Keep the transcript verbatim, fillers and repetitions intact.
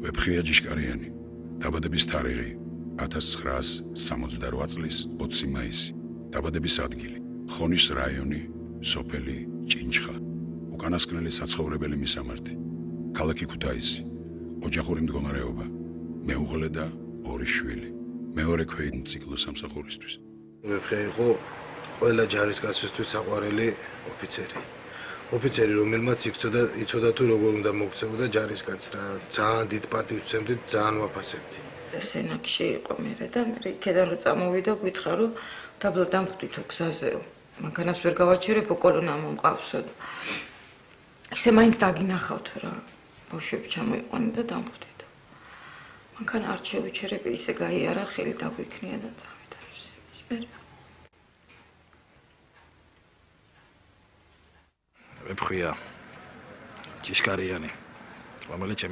ვეფხია ჯიშკარიანი, დაბადების თარიღი ათას ცხრაას სამოცდარვა წლის ოცი მაისი, დაბადების ადგილი ხონის რაიონი, სოფელი ჭინჩხა, უკანასკნელი საცხოვრებელი მისამართი, ქალაქი ქუთაისი, ოჯახური მდგომარეობა, მეუღლე და ორი შვილი, მეორე ქვეით ციკლო სამსახურისთვის. ვეფხია იყო ყველა ჯარისკაცისთვის საყვარელი ოფიცერი. ოფიცერი, რომელმაც იცოდა იცოდა თუ როგორ უნდა მოქცეოდა ჯარისკაცს რა, ძალიან დიდ პატივს ვცემდით, ძალიან ვაფასებდი. სენაკში იყო მერე და მე იქიდან რომ წამოვიდა, გითხრა რომ დაბლა დამხვდითო გზაზეო. მანქანას ვერ გავაჩერებო, კოლონა მომყავსო. ისე მაინც დაგინახავთ რა. ბავშვები ჩამოიყვანა და დამხვდითო. მანქანა არ შევიჩერები, ისე გაიარა, ხელი დაგვიქნია და წავიდა ისე. მე ვეფხია ჯიშკარიანი, რომელიც